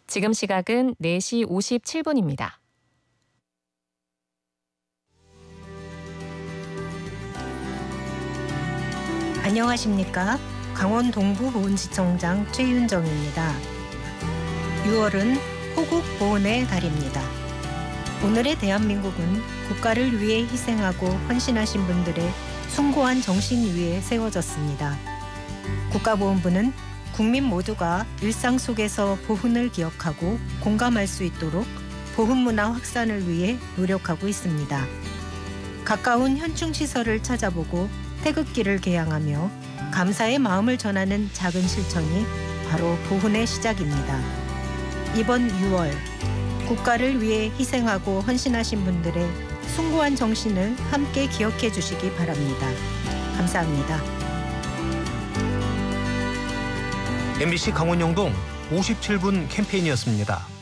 지금 시각은 4시 57분입니다. 안녕하십니까? 강원 동부보훈지청장 최윤정입니다. 6월은 호국보훈의 달입니다. 오늘의 대한민국은 국가를 위해 희생하고 헌신하신 분들의 숭고한 정신 위에 세워졌습니다. 국가보훈부는 국민 모두가 일상 속에서 보훈을 기억하고 공감할 수 있도록 보훈문화 확산을 위해 노력하고 있습니다. 가까운 현충시설을 찾아보고 태극기를 개양하며 감사의 마음을 전하는 작은 실천이 바로 보훈의 시작입니다. 이번 6월 국가를 위해 희생하고 헌신하신 분들의 숭고한 정신을 함께 기억해 주시기 바랍니다. 감사합니다. MBC 강원영동 57분 캠페인이었습니다.